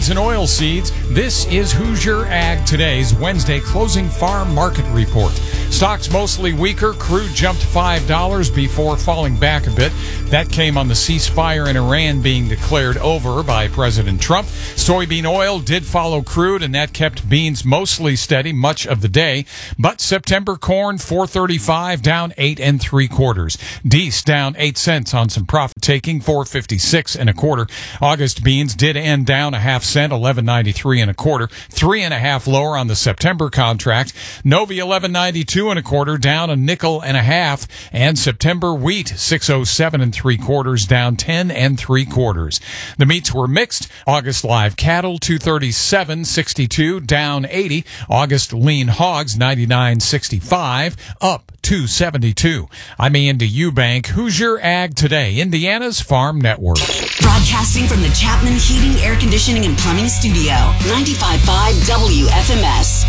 And oilseeds. This is Hoosier Ag Today's Wednesday closing farm market report. Stocks mostly weaker. Crude jumped $5 before falling back a bit. That came on the ceasefire in Iran being declared over by President Trump. Soybean oil did follow crude, and that kept beans mostly steady much of the day. But September corn $4.35 down 8 3/4. Deese down 8 cents on some profit taking, $4.56 1/4. August beans did end down a half cent, $11.93 1/4, 3 1/2 lower on the September contract. Novi $11.92 1/4, down a nickel and a half, and September wheat $6.07 3/4, down 10 3/4. The meats were mixed. August live cattle $237.62, down 80. August lean hogs $99.65, up $2.72. I'm Andy Eubank, Hoosier Ag Today, Indiana's Farm Network. Broadcasting from the Chapman Heating, Air Conditioning, and Plumbing Studio, 95.5 WFMS.